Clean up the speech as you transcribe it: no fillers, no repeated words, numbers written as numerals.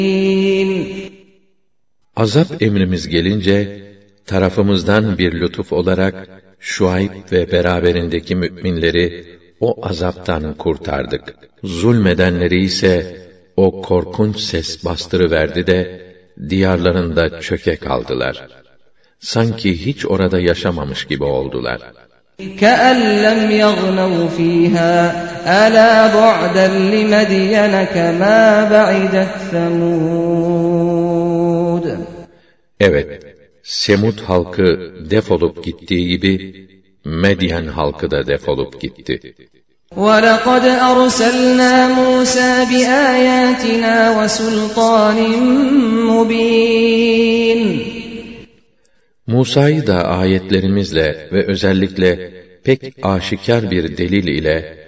Azap emrimiz gelince, tarafımızdan bir lütuf olarak, Şuayb ve beraberindeki müminleri, o azaptan kurtardık. Zulmedenleri ise, o korkunç ses bastırıverdi de, diyarlarında çöke kaldılar. Sanki hiç orada yaşamamış gibi oldular. كَأَنْ لَمْ يَغْنَوْا فِيهَا أَلَا بُعْدًا لِمَدْيَنَ كَمَا بَعِدَتْ ثَمُودُ. Evet, Semud halkı defolup gittiği gibi, Medyen halkı da defolup gitti. وَلَقَدْ أَرْسَلْنَا مُوسَى بِآيَاتِنَا وَسُلْطَانٍ مُبِينٍ. Musa'yı da ayetlerimizle ve özellikle pek aşikar bir delil ile